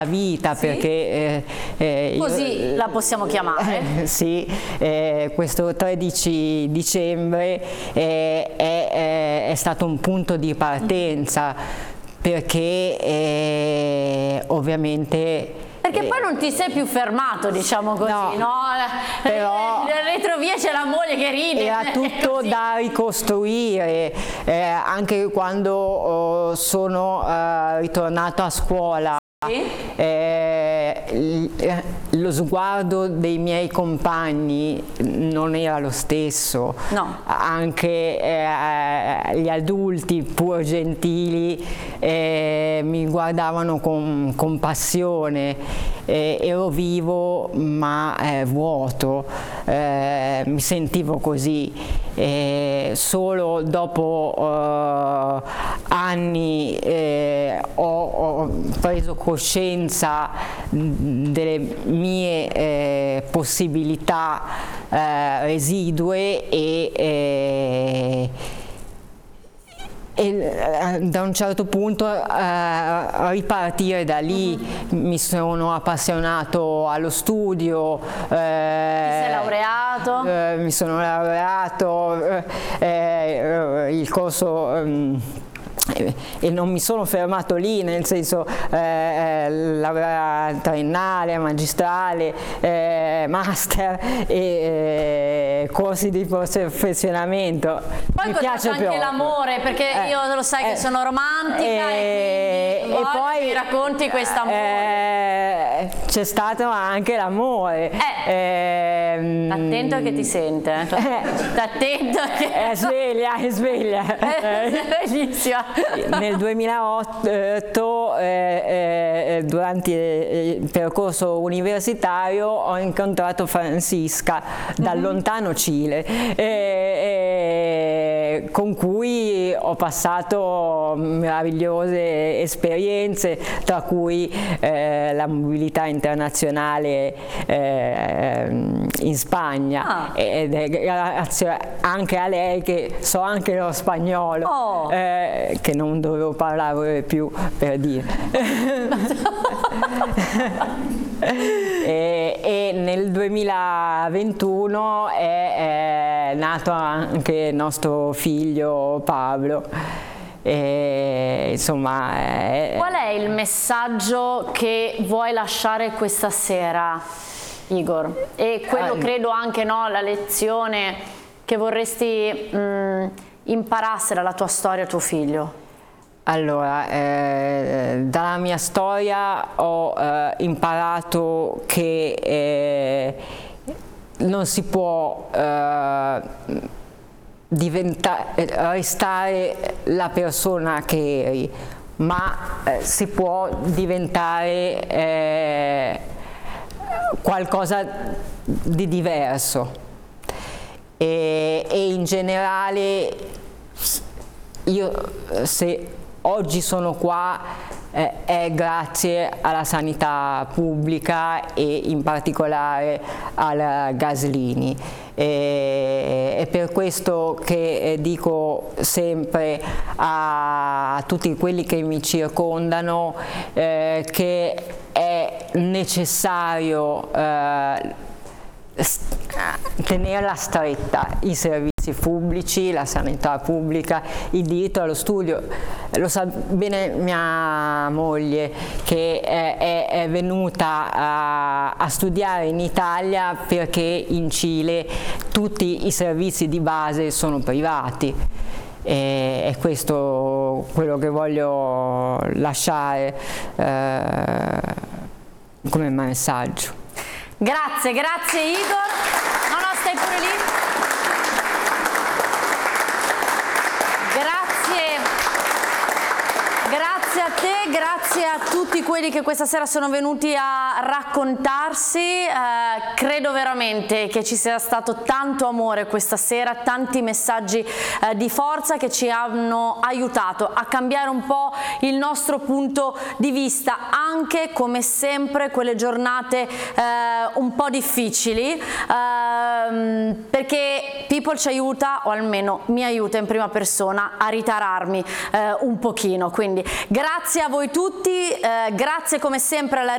vita, sì, perché così la possiamo chiamare. Sì, questo 13 dicembre è stato un punto di partenza, perché ovviamente... Perché poi non ti sei più fermato, diciamo così, no? Però retrovia c'è la moglie che ride. era tutto così da ricostruire, anche quando sono ritornato a scuola. sì? Lo sguardo dei miei compagni non era lo stesso, No. Anche gli adulti, pur gentili, mi guardavano con compassione. Ero vivo ma vuoto, mi sentivo così. Solo dopo anni ho preso coscienza delle mie possibilità residue e da un certo punto ripartire da lì. Mi sono appassionato allo studio, Ti sei laureato? mi sono laureato, il corso e non mi sono fermato lì, nel senso laurea triennale, magistrale, master e corsi di perfezionamento. Poi mi piace anche l'amore, perché io lo sai che sono romantica e poi mi racconti quest'amore. C'è stato anche l'amore. Attento che ti sente. Attento che... sveglia. Bellissima. Nel 2008, durante il percorso universitario, ho incontrato Francisca dal lontano Cile, con cui ho passato meravigliose esperienze, tra cui la mobilità internazionale in Spagna, ed è grazie anche a lei che so anche lo spagnolo, che non dovevo parlare più, per dire. E nel 2021 è nato anche il nostro figlio Pablo. Insomma, qual è il messaggio che vuoi lasciare questa sera, Igor? E quello credo anche, no, la lezione che vorresti imparasse dalla tua storia tuo figlio. Allora, dalla mia storia ho imparato che non si può restare la persona che eri, ma si può diventare qualcosa di diverso. E in generale, io se oggi sono qua è grazie alla sanità pubblica e in particolare al Gaslini. È per questo che dico sempre a tutti quelli che mi circondano che è necessario tenerla stretta, i servizi pubblici, la sanità pubblica, il diritto allo studio. Lo sa bene mia moglie, che è venuta a studiare in Italia perché in Cile tutti i servizi di base sono privati. È questo quello che voglio lasciare come messaggio. Grazie Igor. No, stai pure lì. Grazie a te, grazie a tutti quelli che questa sera sono venuti a raccontarsi. Credo veramente che ci sia stato tanto amore questa sera, tanti messaggi di forza che ci hanno aiutato a cambiare un po' il nostro punto di vista, anche come sempre quelle giornate un po' difficili, perché People ci aiuta, o almeno mi aiuta in prima persona, a ritararmi un pochino. Quindi grazie a voi tutti, grazie come sempre alla